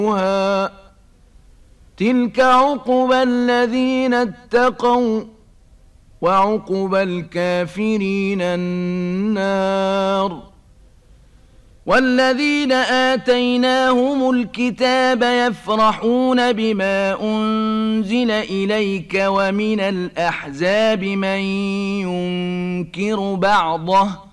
تلك عقبى الذين اتقوا وعقبى الكافرين النار. والذين آتيناهم الكتاب يفرحون بما أنزل إليك ومن الأحزاب من ينكر بعضه